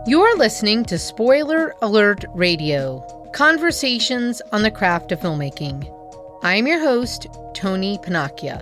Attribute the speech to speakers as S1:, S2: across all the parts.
S1: You're listening to Spoiler Alert Radio, conversations on the craft of filmmaking. I'm your host, Tony Panacchia.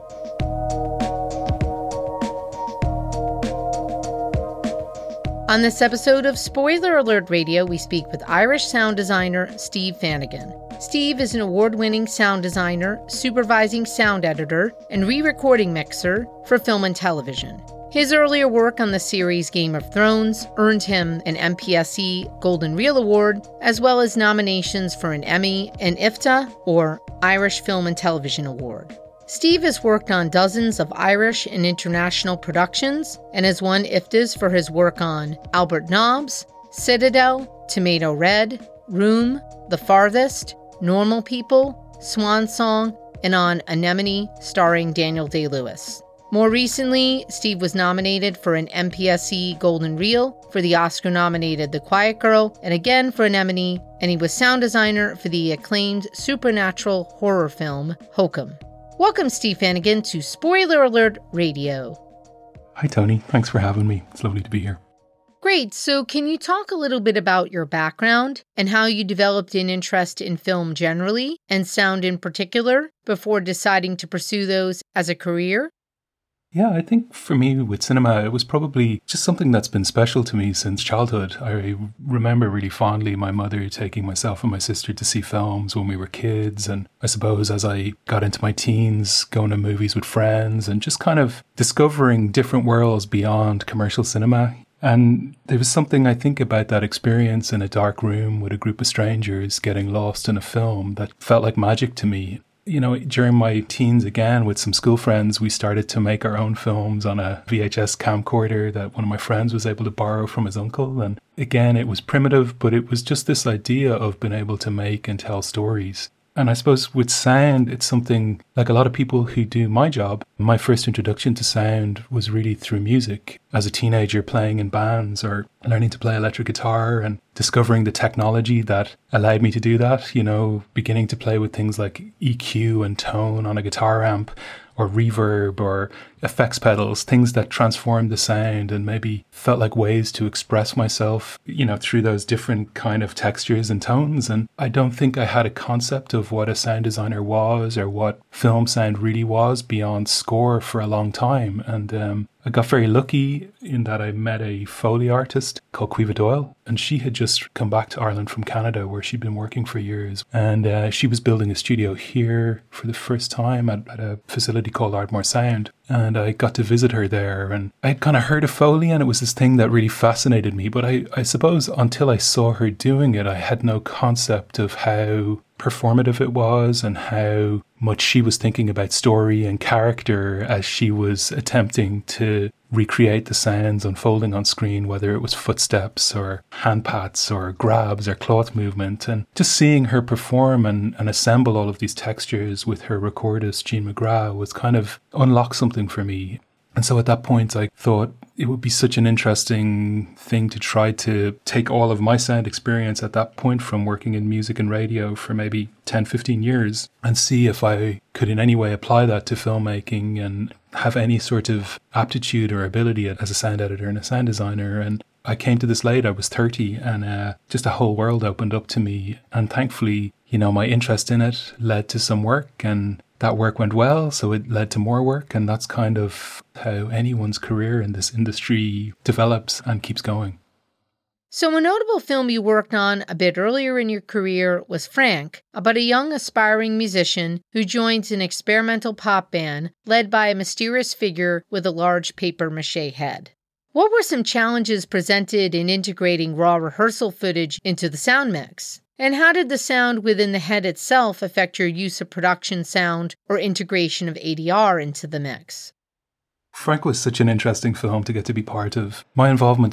S1: On this episode of Spoiler Alert Radio, we speak with Irish sound designer Steve Fannigan. Steve is an award-winning sound designer, supervising sound editor, and re-recording mixer for film and television. His earlier work on the series Game of Thrones earned him an MPSE Golden Reel Award, as well as nominations for an Emmy and IFTA, or Irish Film and Television Award. Steve has worked on dozens of Irish and international productions and has won IFTAs for his work on Albert Nobbs, Citadel, Tomato Red, Room, The Farthest, Normal People, Swan Song, and on Anemone, starring Daniel Day-Lewis. More recently, Steve was nominated for an MPSE Golden Reel, for the Oscar-nominated The Quiet Girl, and again for Anemone, and he was sound designer for the acclaimed supernatural horror film Hokum. Welcome, Steve Fannigan, to Spoiler Alert Radio.
S2: Hi, Tony. Thanks for having me. It's lovely to be here.
S1: Great. So can you talk a little bit about your background and how you developed an interest in film generally and sound in particular before deciding to pursue those as a career?
S2: Yeah, I think for me with cinema, it was probably just something that's been special to me since childhood. I remember really fondly my mother taking myself and my sister to see films when we were kids. And I suppose as I got into my teens, going to movies with friends and just kind of discovering different worlds beyond commercial cinema. And there was something I think about that experience in a dark room with a group of strangers getting lost in a film that felt like magic to me. You know, during my teens, again, with some school friends, we started to make our own films on a VHS camcorder that one of my friends was able to borrow from his uncle. And again, it was primitive, but it was just this idea of being able to make and tell stories. And I suppose with sound, it's something like a lot of people who do my job. My first introduction to sound was really through music. As a teenager, playing in bands or learning to play electric guitar and discovering the technology that allowed me to do that, you know, beginning to play with things like EQ and tone on a guitar amp or reverb or effects pedals, things that transformed the sound and maybe felt like ways to express myself, you know, through those different kind of textures and tones. And I don't think I had a concept of what a sound designer was or what film sound really was beyond score for a long time. And I got very lucky in that I met a Foley artist called Caoimhe Doyle, and she had just come back to Ireland from Canada where she'd been working for years. And she was building a studio here for the first time at a facility called Ardmore Sound. And I got to visit her there, and I'd kind of heard of Foley, and it was this thing that really fascinated me. But I suppose until I saw her doing it, I had no concept of how performative it was and how much she was thinking about story and character as she was attempting to recreate the sounds unfolding on screen, whether it was footsteps or hand pats or grabs or cloth movement. And just seeing her perform and assemble all of these textures with her recordist, Jean McGrath, was kind of unlocked something for me. And so at that point, I thought it would be such an interesting thing to try to take all of my sound experience at that point from working in music and radio for maybe 10, 15 years and see if I could in any way apply that to filmmaking and have any sort of aptitude or ability as a sound editor and a sound designer. And I came to this late, I was 30, and just a whole world opened up to me. And thankfully, you know, my interest in it led to some work, and that work went well, so it led to more work, and that's kind of how anyone's career in this industry develops and keeps going.
S1: So a notable film you worked on a bit earlier in your career was Frank, about a young aspiring musician who joins an experimental pop band led by a mysterious figure with a large papier-mâché head. What were some challenges presented in integrating raw rehearsal footage into the sound mix? And how did the sound within the head itself affect your use of production sound or integration of ADR into the mix?
S2: Frank was such an interesting film to get to be part of. My involvement